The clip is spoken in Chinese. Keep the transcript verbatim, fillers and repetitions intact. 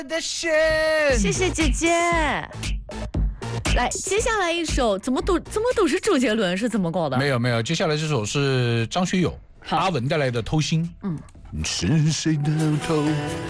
的线。 谢谢姐姐。来，接下来一首怎么都怎么都是周杰伦，是怎么搞的？ 没有没有，接下来这首是张学友、阿文带来的《偷心》。 嗯， 是谁的偷？